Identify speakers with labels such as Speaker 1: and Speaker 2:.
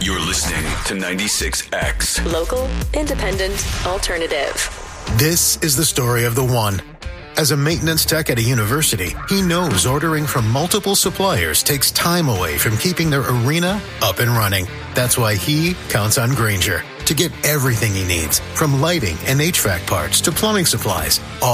Speaker 1: You're listening to 96X.
Speaker 2: Local, independent, alternative.
Speaker 3: This is the story of the one. As a maintenance tech at a university, he knows ordering from multiple suppliers takes time away from keeping their arena up and running. That's why he counts on Grainger to get everything he needs, from lighting and HVAC parts to plumbing supplies, all